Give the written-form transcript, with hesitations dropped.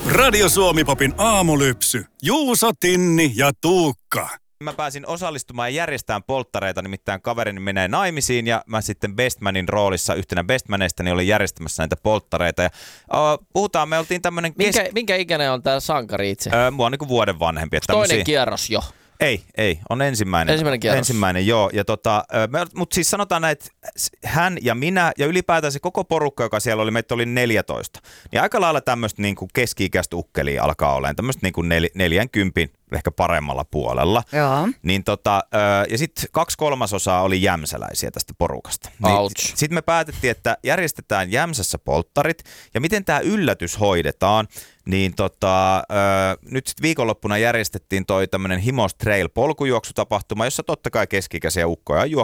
Radio Suomi-popin aamulypsy. Juuso, Tinni ja Tuukka. Mä pääsin osallistumaan ja järjestämään polttareita, nimittäin kaverini menee naimisiin ja mä sitten bestmanin roolissa yhtenä bestmaneista niin olin järjestämässä näitä polttareita. Ja, puhutaan, me oltiin tämmönen... Minkä ikäinen on tää sankari itse? Mä oon niinku vuoden vanhempi. Toinen kierros jo. Ei, on ensimmäinen. Ensimmäinen kierros. Ensimmäinen, joo. Ja mutta siis sanotaan näin, että hän ja minä ja ylipäätään se koko porukka, joka siellä oli, meitä oli 14. Niin aika lailla tämmöistä niinku keski-ikäistä ukkelia alkaa olemaan, tämmöistä niinku 40 ehkä paremmalla puolella. Joo. Niin ja sitten 2/3 oli jämsäläisiä tästä porukasta. Ouch. Sitten me päätettiin, että järjestetään Jämsässä polttarit ja miten tämä yllätys hoidetaan. Niin nyt sitten viikonloppuna järjestettiin toi tämmöinen Himos Trail -polkujuoksutapahtuma, jossa totta kai keski-ikäisiä ukkoja